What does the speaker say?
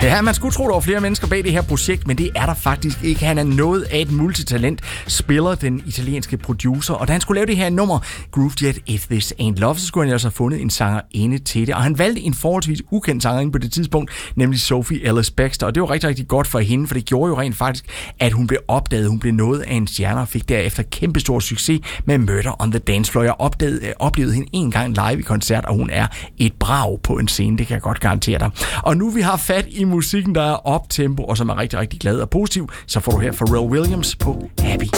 Ja, man skulle tro, der var flere mennesker bag det her projekt, men det er der faktisk ikke. Han er noget af et multitalent, spiller den italienske producer, og da han skulle lave det her nummer, Groove Jet If This Ain't Love, så skulle han altså have fundet en sangerinde til det, og han valgte en forholdsvis ukendt sangerinde på det tidspunkt, nemlig Sophie Ellis Bextor, og det var rigtig, rigtig godt for hende, for det gjorde jo rent faktisk, at hun blev opdaget, hun blev noget af en stjerne, og fik derefter kæmpestor succes med Murder on the Dance Floor. Jeg oplevede hende en gang live i koncert, og hun er et brag på en scene, det kan jeg godt garantere dig. Og nu vi har fat i musikken, der er optempo, og som er rigtig, rigtig glad og positiv, så får du her Pharrell Williams på Happy.